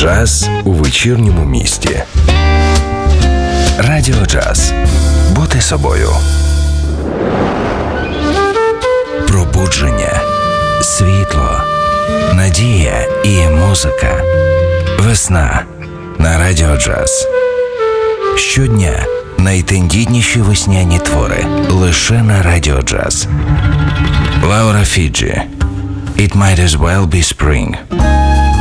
Джаз у вечірньому місті. Радіо Джаз. Бути собою. Пробудження, світло, надія і музика. Весна на Радіо Джаз. Щодня найтендітніші весняні твори лише на Радіо Джаз. Лаура Фіджі. It might as well be spring.